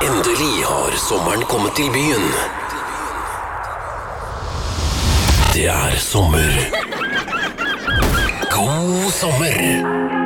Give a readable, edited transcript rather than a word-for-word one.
Endelig har sommeren kommet til byen. Det er sommer. God sommer!